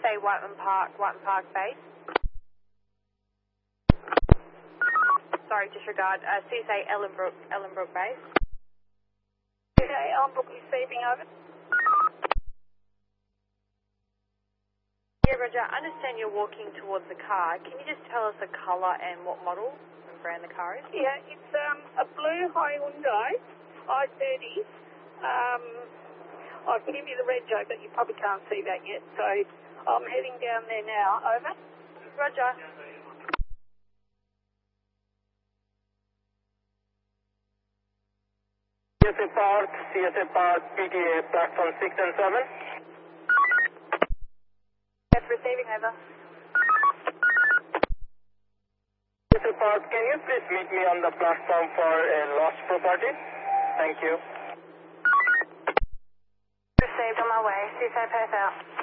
CSA Whiteman Park base. Sorry, disregard. CSA Ellenbrook base. CSA Ellenbrook receiving, over. Yeah, Roger, I understand you're walking towards the car. Can you just tell us the colour and what model and brand the car is? Yeah, it's a blue Hyundai i30. I can give you the reg, but you probably can't see that yet. So I'm heading down there now. Over. Roger. CSA Park, PTA, platform 6 and 7. Yes, receiving, over. CSA Park, can you please meet me on the platform for a lost property? Thank you. Received, on my way. CSA pass out.